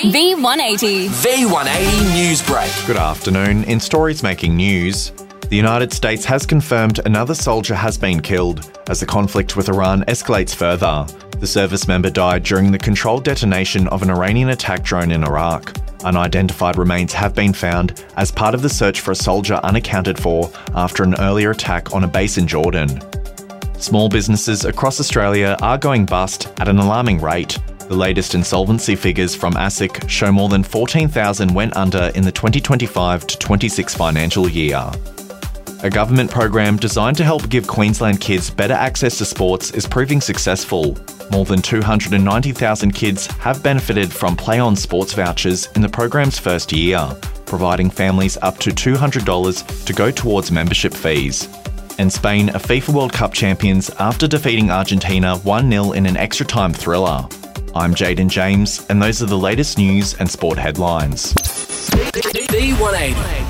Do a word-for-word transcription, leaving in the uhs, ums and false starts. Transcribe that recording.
V one eighty. V one eighty News Break. Good afternoon. In stories making news, the United States has confirmed another soldier has been killed as the conflict with Iran escalates further. The service member died during the controlled detonation of an Iranian attack drone in Iraq. Unidentified remains have been found as part of the search for a soldier unaccounted for after an earlier attack on a base in Jordan. Small businesses across Australia are going bust at an alarming rate. The latest insolvency figures from ASIC show more than fourteen thousand went under in the twenty twenty-five to twenty-six financial year. A government program designed to help give Queensland kids better access to sports is proving successful. More than two hundred ninety thousand kids have benefited from Play On sports vouchers in the program's first year, providing families up to two hundred dollars to go towards membership fees. And Spain are FIFA World Cup champions after defeating Argentina one nil in an extra-time thriller. I'm Jaden James, and those are the latest news and sport headlines. V one eighty.